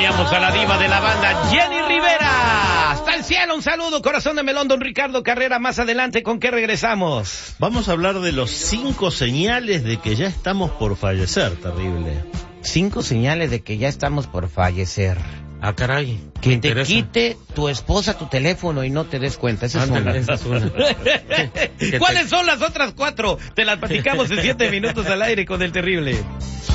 teníamos a la diva de la banda, Jenny Rivera. Hasta el cielo, un saludo, corazón de melón, don Ricardo Carrera. Más adelante, ¿con qué regresamos? Vamos a hablar de los 5 señales de que ya estamos por fallecer, terrible. 5 señales de que ya estamos por fallecer. Ah, caray. Que te quite tu esposa tu teléfono y no te des cuenta. Esa es una. Esa es una. ¿Cuáles son las otras 4? Te las platicamos en 7 minutos al aire con el terrible.